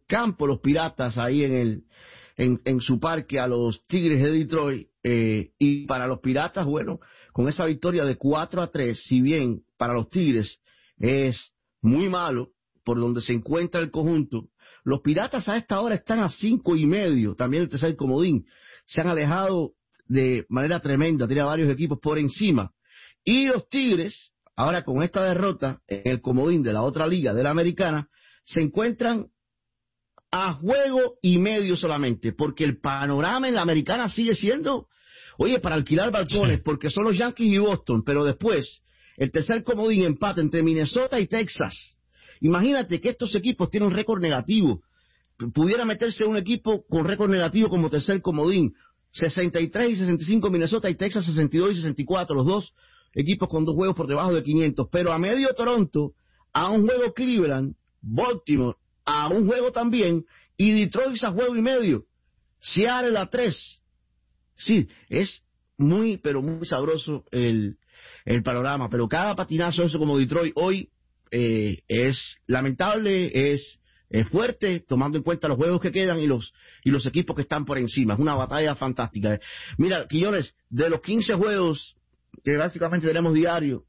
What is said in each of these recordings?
campo los Piratas ahí en su parque a los Tigres de Detroit, y para los Piratas, bueno, con esa victoria de 4-3, si bien para los Tigres es muy malo por donde se encuentra el conjunto, los Piratas a esta hora están a 5.5, también el tercer comodín, se han alejado de manera tremenda, tiene a varios equipos por encima, y los Tigres, ahora con esta derrota en el comodín de la otra liga, de la americana, se encuentran a 1.5 solamente, porque el panorama en la americana sigue siendo, oye, para alquilar balcones, porque son los Yankees y Boston, pero después, el tercer comodín empate entre Minnesota y Texas. Imagínate que estos equipos tienen un récord negativo, pudiera meterse un equipo con récord negativo como tercer comodín, 63 y 65 Minnesota y Texas 62 y 64, los dos equipos con 2 juegos por debajo de 500, pero a medio Toronto, a un juego Cleveland, Baltimore, a un juego también, y Detroit a 1.5, Seattle a 3. Sí, es muy, pero muy sabroso el panorama, pero cada patinazo eso como Detroit hoy es lamentable, es fuerte, tomando en cuenta los juegos que quedan y los equipos que están por encima. Es una batalla fantástica. Mira, Quiñones, de los 15 juegos que básicamente tenemos diario,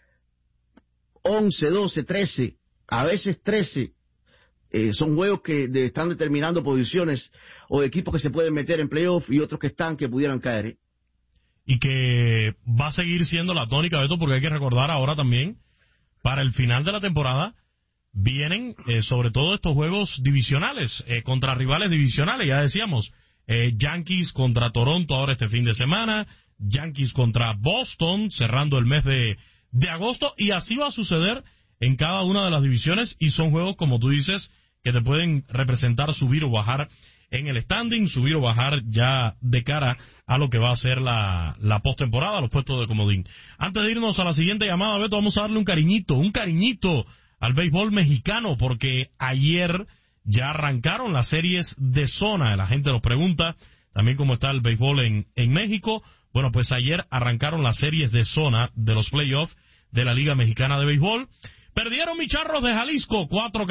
11, 12, 13, a veces 13, son juegos que están determinando posiciones o equipos que se pueden meter en playoff y otros que pudieran caer. Y que va a seguir siendo la tónica, Beto, porque hay que recordar ahora también, para el final de la temporada, vienen sobre todo estos juegos divisionales, contra rivales divisionales, ya decíamos, Yankees contra Toronto ahora este fin de semana, Yankees contra Boston cerrando el mes de agosto, y así va a suceder en cada una de las divisiones, y son juegos, como tú dices, que te pueden representar subir o bajar en el standing, subir o bajar ya de cara a lo que va a ser la postemporada, los puestos de comodín. Antes de irnos a la siguiente llamada, Beto, vamos a darle un cariñito al béisbol mexicano, porque ayer ya arrancaron las series de zona. La gente nos pregunta también cómo está el béisbol en México. Bueno, pues ayer arrancaron las series de zona de los playoffs de la Liga Mexicana de Béisbol. Perdieron mis Charros de Jalisco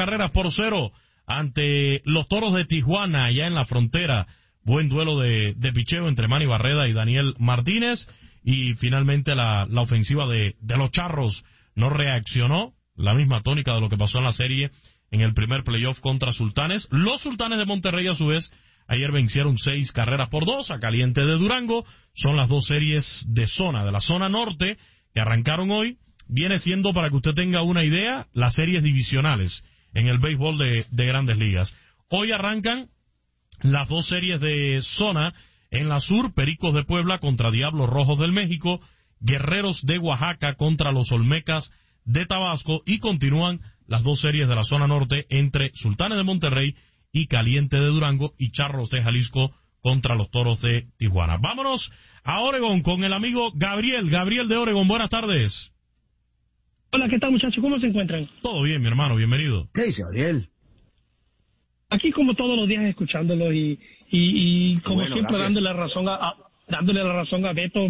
4-0 ante los Toros de Tijuana, allá en la frontera. Buen duelo de picheo entre Manny Barreda y Daniel Martínez. Y finalmente la ofensiva de los Charros no reaccionó. La misma tónica de lo que pasó en la serie en el primer playoff contra Sultanes. Los Sultanes de Monterrey, a su vez, ayer vencieron 6-2 a Caliente de Durango. Son las dos series de zona, de la zona norte, que arrancaron hoy. Viene siendo, para que usted tenga una idea, las series divisionales en el béisbol de Grandes Ligas. Hoy arrancan las dos series de zona en la sur, Pericos de Puebla contra Diablos Rojos del México, Guerreros de Oaxaca contra los Olmecas de Tabasco, y continúan las dos series de la zona norte entre Sultanes de Monterrey y Caliente de Durango, y Charros de Jalisco contra los Toros de Tijuana. Vámonos a Oregón con el amigo Gabriel de Oregón. Buenas tardes. Hola, ¿qué tal, muchachos? ¿Cómo se encuentran? Todo bien, mi hermano, bienvenido. ¿Qué dice Gabriel? Aquí como todos los días escuchándolo y como bueno, siempre gracias. dándole la razón a Beto,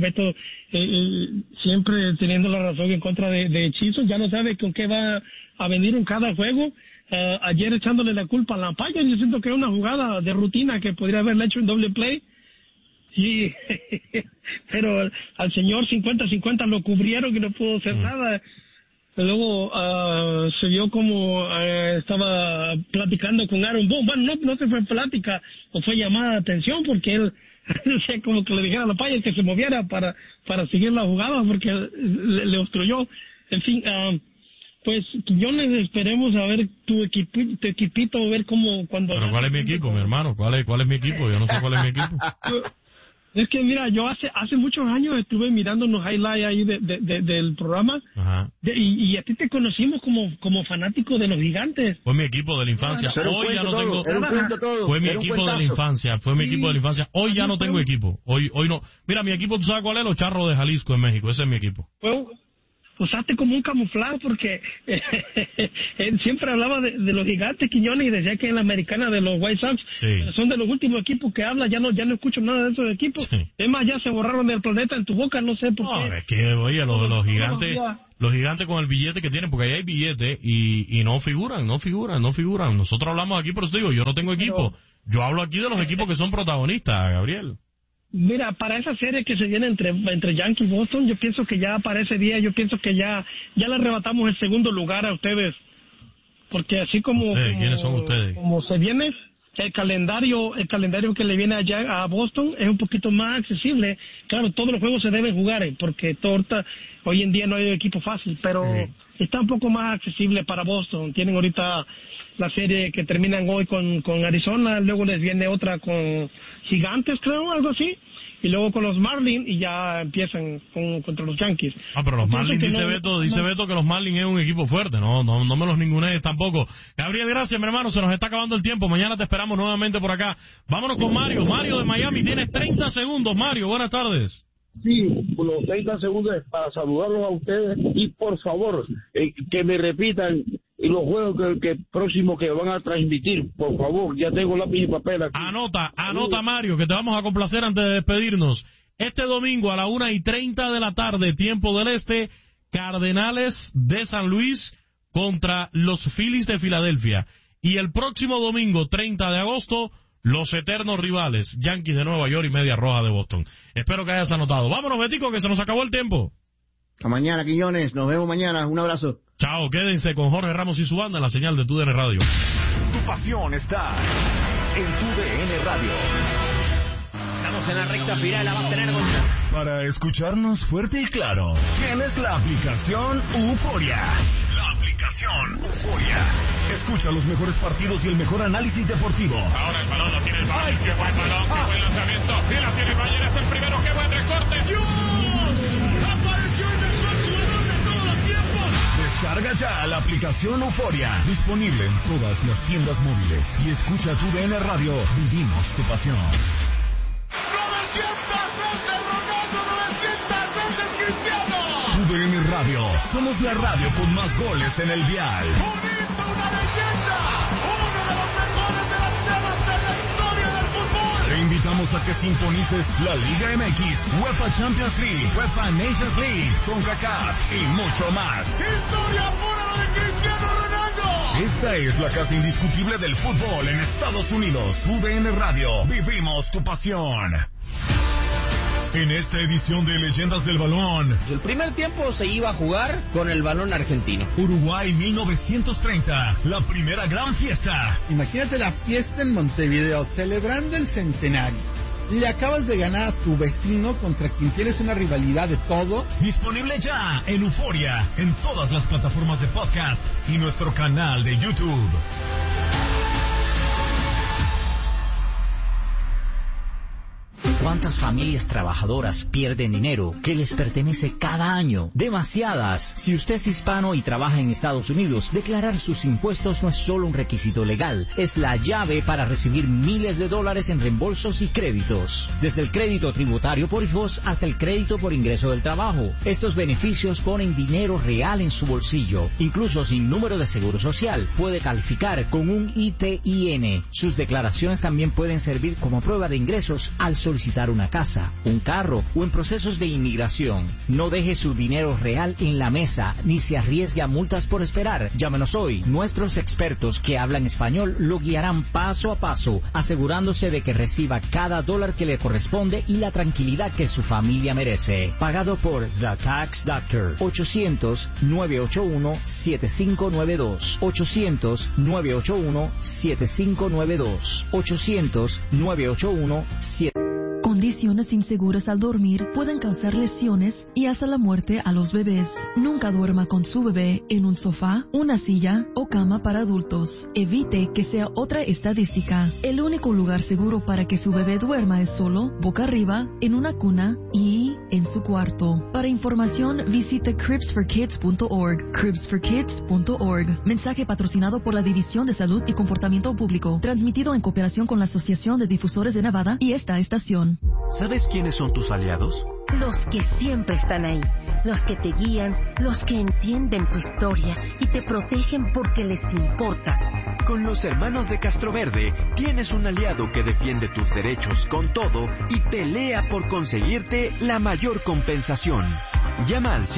siempre teniendo la razón en contra de Hechizos, ya no sabe con qué va a venir en cada juego. Ayer echándole la culpa a Lampaya, yo siento que es una jugada de rutina que podría haberle hecho en doble play. Sí, pero al señor 50-50 lo cubrieron y no pudo hacer nada. Luego se vio como estaba platicando con Aaron Boone. Bueno, no se fue plática o fue llamada de atención, porque él como que le dijera a la Paya que se moviera para seguir la jugada, porque le obstruyó. En fin, pues yo les esperemos a ver tu equipito, a ver cómo cuando... Pero ¿cuál es mi equipo, mi hermano? ¿Cuál es mi equipo? Yo no sé cuál es mi equipo. Es que mira, yo hace muchos años estuve mirando unos highlights ahí del programa. Ajá. Y a ti te conocimos como fanático de los Gigantes. Fue mi equipo de la infancia. Hoy ya no tengo. Fue mi equipo de la infancia. Hoy ya no tengo equipo. Hoy no. Mira, mi equipo, ¿tú sabes cuál es? Los Charros de Jalisco en México. Ese es mi equipo. usaste como un camuflaje porque él siempre hablaba de los Gigantes, Quiñones, y decía que en la americana de los White Sox son de los últimos equipos que habla. Ya no escucho nada de esos equipos. Es más, ya se borraron del planeta en tu boca, no sé por qué. Es que, oye, los gigantes con el billete que tienen, porque ahí hay billete y no figuran. Nosotros hablamos aquí, por eso digo, yo no tengo equipo. Yo hablo aquí de los equipos que son protagonistas, Gabriel. Mira, para esa serie que se viene entre Yankees y Boston, yo pienso que ya para ese día, ya le arrebatamos el segundo lugar a ustedes. Porque así ¿Quiénes son ustedes? Como se viene, el calendario que le viene allá a Boston es un poquito más accesible. Claro, todos los juegos se deben jugar, porque hoy en día no hay equipo fácil, pero está un poco más accesible para Boston. Tienen ahorita la serie que terminan hoy con Arizona, luego les viene otra con Gigantes, creo, algo así, y luego con los Marlins, y ya empiezan contra los Yankees. Pero los Marlins, dice Beto que los Marlins es un equipo fuerte, no me los ningunees tampoco. Gabriel, gracias, mi hermano, se nos está acabando el tiempo, mañana te esperamos nuevamente por acá. Vámonos con Mario de Miami, tienes 30 segundos, Mario, buenas tardes. Sí, los 30 segundos para saludarlos a ustedes y por favor que me repitan los juegos que próximos que van a transmitir, por favor, ya tengo lápiz y papel aquí. Anota Mario, que te vamos a complacer antes de despedirnos. Este domingo a la 1:30 de la tarde, tiempo del este, Cardenales de San Luis contra los Phillies de Filadelfia. Y el próximo domingo, 30 de agosto, los eternos rivales, Yankees de Nueva York y Medias Rojas de Boston. Espero que hayas anotado. Vámonos, Betico, que se nos acabó el tiempo. Hasta mañana, Quiñones. Nos vemos mañana. Un abrazo. Chao, quédense con Jorge Ramos y su banda en la señal de TUDN Radio. Tu pasión está en TUDN Radio. Estamos en la recta final, la va a tener Gonzalo. Para escucharnos fuerte y claro, tienes la aplicación Euforia. La aplicación Euforia. Escucha los mejores partidos y el mejor análisis deportivo. Ahora el balón lo tiene el Bayern. ¡Qué buen balón! ¡Qué buen lanzamiento! Y la tiene el Bayern, es el primero. ¡Qué buen recorte! ¡Dios! ¡Apareció el mejor jugador de todos los tiempos! Descarga ya la aplicación Euforia. Disponible en todas las tiendas móviles. Y escucha TUDN Radio. Vivimos tu pasión. 900 veces Ronaldo, 900 veces Cristiano. TUDN Radio, somos la radio con más goles en el dial. Un hito, una leyenda, uno de los mejores delanteros de la historia del fútbol. Te invitamos a que sintonices la Liga MX, UEFA Champions League, UEFA Nations League, CONCACAF y mucho más. Historia pura lo de Cristiano Ronaldo. Esta es la casa indiscutible del fútbol en Estados Unidos. TUDN Radio, vivimos tu pasión. En esta edición de Leyendas del Balón, El primer tiempo se iba a jugar con el balón argentino. Uruguay 1930, la primera gran fiesta. Imagínate la fiesta en Montevideo, celebrando el centenario. Le acabas de ganar a tu vecino contra quien tienes una rivalidad de todo. Disponible ya en Euforia, en todas las plataformas de podcast y nuestro canal de YouTube. ¿Cuántas familias trabajadoras pierden dinero que les pertenece cada año? Demasiadas. Si usted es hispano y trabaja en Estados Unidos, declarar sus impuestos no es solo un requisito legal, es la llave para recibir miles de dólares en reembolsos y créditos. Desde el crédito tributario por hijos hasta el crédito por ingreso del trabajo. Estos beneficios ponen dinero real en su bolsillo. Incluso sin número de seguro social, puede calificar con un ITIN. Sus declaraciones también pueden servir como prueba de ingresos al solicitar una casa, un carro o en procesos de inmigración. No deje su dinero real en la mesa ni se arriesgue a multas por esperar. Llámenos hoy. Nuestros expertos que hablan español lo guiarán paso a paso, asegurándose de que reciba cada dólar que le corresponde y la tranquilidad que su familia merece. Pagado por The Tax Doctor. 800-981-7592. 800-981-7592. 800-981-7592. Condiciones inseguras al dormir pueden causar lesiones y hasta la muerte a los bebés. Nunca duerma con su bebé en un sofá, una silla o cama para adultos. Evite que sea otra estadística. El único lugar seguro para que su bebé duerma es solo, boca arriba, en una cuna y en su cuarto. Para información, visite cribsforkids.org. cribsforkids.org. Mensaje patrocinado por la División de Salud y Comportamiento Público. Transmitido en cooperación con la Asociación de Difusores de Nevada y esta estación. ¿Sabes quiénes son tus aliados? Los que siempre están ahí. los que te guían, los que entienden tu historia y te protegen porque les importas. Con los hermanos de Castroverde tienes un aliado que defiende tus derechos con todo y pelea por conseguirte la mayor compensación. Llama al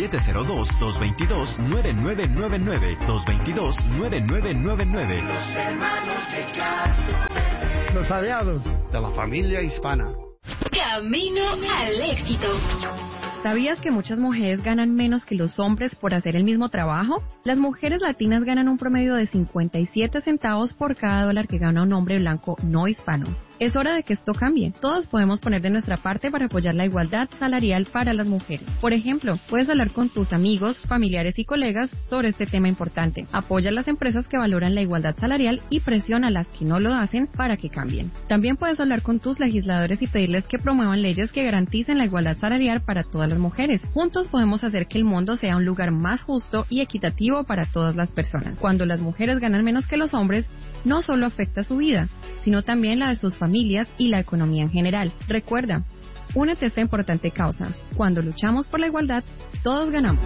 702-222-9999, 222-9999. Los hermanos de Castroverde. Los aliados de la familia hispana. Camino al éxito. ¿Sabías que muchas mujeres ganan menos que los hombres por hacer el mismo trabajo? Las mujeres latinas ganan un promedio de 57 centavos por cada dólar que gana un hombre blanco no hispano. Es hora de que esto cambie. Todos podemos poner de nuestra parte para apoyar la igualdad salarial para las mujeres. Por ejemplo, puedes hablar con tus amigos, familiares y colegas sobre este tema importante. Apoya a las empresas que valoran la igualdad salarial y presiona a las que no lo hacen para que cambien. También puedes hablar con tus legisladores y pedirles que promuevan leyes que garanticen la igualdad salarial para todas las mujeres. Juntos podemos hacer que el mundo sea un lugar más justo y equitativo para todas las personas. Cuando las mujeres ganan menos que los hombres, no solo afecta su vida, sino también la de sus familias y la economía en general. Recuerda, únete a esta importante causa. Cuando luchamos por la igualdad, todos ganamos.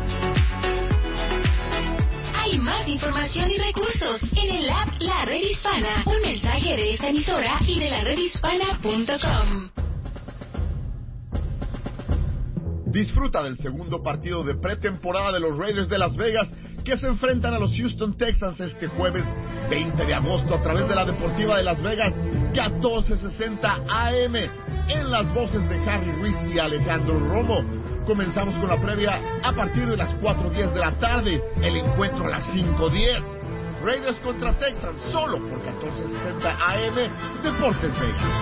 Hay más información y recursos en el app La Red Hispana. Un mensaje de esta emisora y de laredhispana.com. Disfruta del segundo partido de pretemporada de los Raiders de Las Vegas, que se enfrentan a los Houston Texans este jueves 20 de agosto a través de la Deportiva de Las Vegas, 14:60 AM, en las voces de Harry Ruiz y Alejandro Romo. Comenzamos con la previa a partir de las 4:10 de la tarde, el encuentro a las 5:10. Raiders contra Texans, solo por 14:60 AM, Deportes Vegas.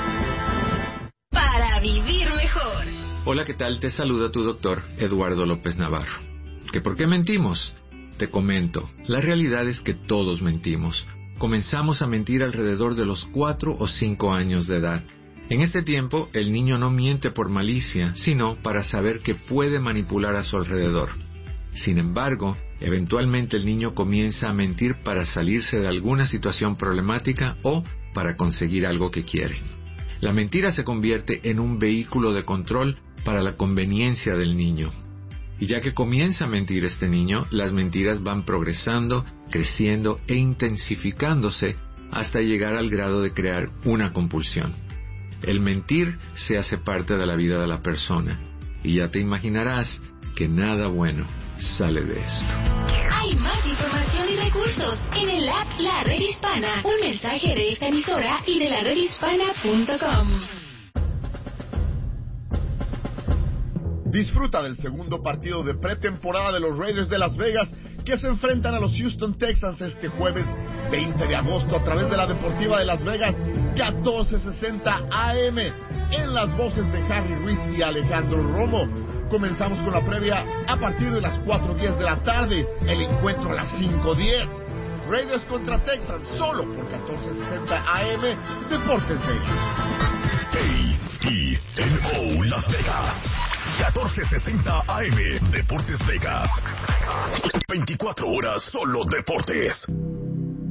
Para vivir mejor. Hola, ¿qué tal? Te saluda tu doctor, Eduardo López Navarro. ¿Que por qué mentimos? Te comento, la realidad es que todos mentimos. Comenzamos a mentir alrededor de los 4 o 5 años de edad. En este tiempo, el niño no miente por malicia, sino para saber que puede manipular a su alrededor. Sin embargo, eventualmente el niño comienza a mentir para salirse de alguna situación problemática o para conseguir algo que quiere. La mentira se convierte en un vehículo de control para la conveniencia del niño. Y ya que comienza a mentir este niño, las mentiras van progresando, creciendo e intensificándose hasta llegar al grado de crear una compulsión. El mentir se hace parte de la vida de la persona, y ya te imaginarás que nada bueno sale de esto. Hay más información y recursos en el app La Red Hispana. Un mensaje de esta emisora y de laredhispana.com. Disfruta del segundo partido de pretemporada de los Raiders de Las Vegas, que se enfrentan a los Houston Texans este jueves 20 de agosto a través de la Deportiva de Las Vegas, 14:60 AM, en las voces de Harry Ruiz y Alejandro Romo. Comenzamos con la previa a partir de las 4:10 de la tarde, el encuentro a las 5:10. Raiders contra Texans, solo por 14:60 AM, Deportes Vegas. KTNO Las Vegas, 14:60 AM, Deportes Vegas. 24 horas solo deportes.